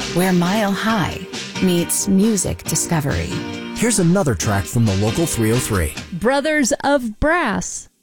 where Mile High meets music discovery. Here's another track from the Local 303. Brothers of Brass.